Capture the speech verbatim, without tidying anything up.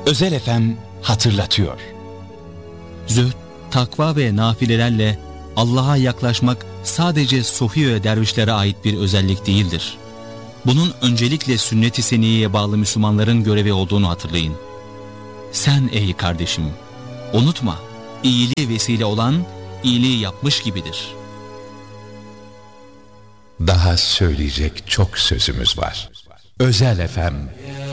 Özel F M hatırlatıyor. Zühd, takva ve nafilelerle Allah'a yaklaşmak sadece Sofi ve dervişlere ait bir özellik değildir. Bunun öncelikle sünnet-i seniyeye bağlı Müslümanların görevi olduğunu hatırlayın. Sen ey kardeşim, unutma, iyiliğe vesile olan iyiliği yapmış gibidir. Daha söyleyecek çok sözümüz var. Özel F M